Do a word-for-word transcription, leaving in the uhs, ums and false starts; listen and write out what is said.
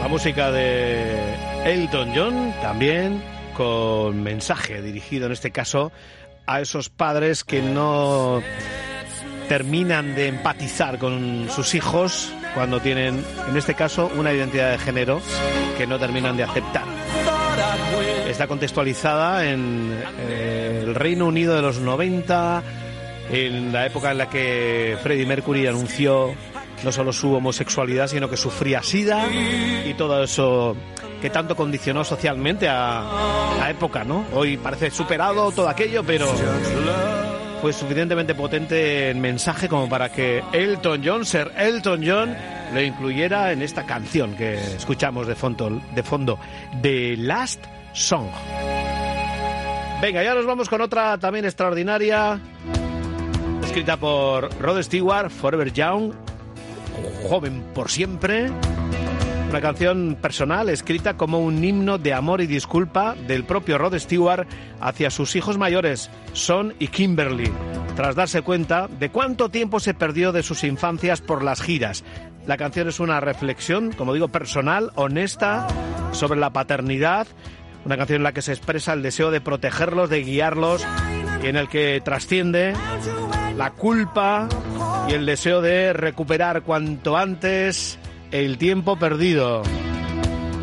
La música de Elton John, también con mensaje dirigido en este caso a esos padres que no terminan de empatizar con sus hijos cuando tienen, en este caso, una identidad de género que no terminan de aceptar. Está contextualizada en eh, el Reino Unido de los noventa, en la época en la que Freddie Mercury anunció no solo su homosexualidad, sino que sufría SIDA y todo eso que tanto condicionó socialmente a la época, ¿no? Hoy parece superado todo aquello, pero fue suficientemente potente el mensaje como para que Elton John, Sir Elton John, lo incluyera en esta canción que escuchamos de fondo, de fondo, The Last Song. Venga, ya nos vamos con otra también extraordinaria, escrita por Rod Stewart, Forever Young, joven por siempre. Una canción personal escrita como un himno de amor y disculpa del propio Rod Stewart hacia sus hijos mayores, Son y Kimberly, tras darse cuenta de cuánto tiempo se perdió de sus infancias por las giras. La canción es una reflexión, como digo, personal, honesta, sobre la paternidad, una canción en la que se expresa el deseo de protegerlos, de guiarlos, y en el que trasciende la culpa y el deseo de recuperar cuanto antes el tiempo perdido.